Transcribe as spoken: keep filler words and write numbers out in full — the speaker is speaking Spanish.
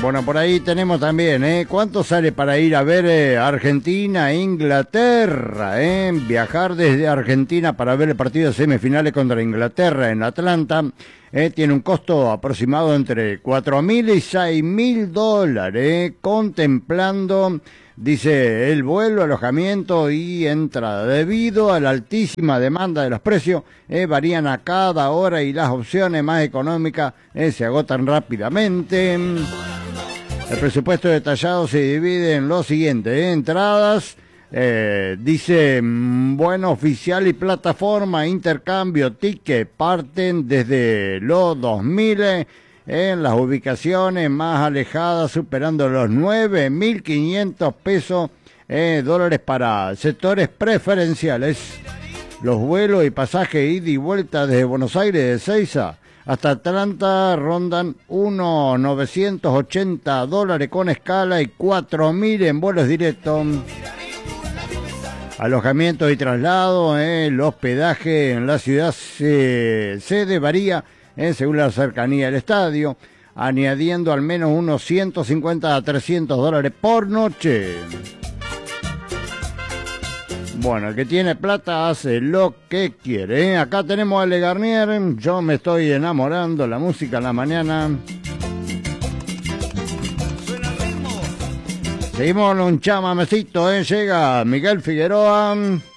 Bueno, por ahí tenemos también, ¿eh? ¿Cuánto sale para ir a ver eh, Argentina e Inglaterra? ¿eh? Viajar desde Argentina para ver el partido de semifinales contra Inglaterra en Atlanta. Eh, tiene un costo aproximado entre cuatro mil y seis mil dólares, contemplando, dice, el vuelo, alojamiento y entrada. Debido a la altísima demanda de los precios, eh, varían a cada hora y las opciones más económicas eh, se agotan rápidamente. El presupuesto detallado se divide en lo siguiente, eh, entradas, Eh, dice, bueno, oficial y plataforma, intercambio, ticket, parten desde los dos mil eh, en las ubicaciones más alejadas, superando los nueve mil quinientos pesos, eh, dólares para sectores preferenciales. Los vuelos y pasajes ida y vuelta desde Buenos Aires de Ezeiza hasta Atlanta rondan unos novecientos ochenta dólares con escala y cuatro mil en vuelos directos. Alojamiento y traslado, eh, el hospedaje en la ciudad se, sede varía eh, según la cercanía del estadio, añadiendo al menos unos ciento cincuenta a trescientos dólares por noche. Bueno, el que tiene plata hace lo que quiere. ¿eh? Acá tenemos a Ale Garnier, yo me estoy enamorando, la música en la mañana. Seguimos con un chamamecito, ¿eh? Llega Miguel Figueroa.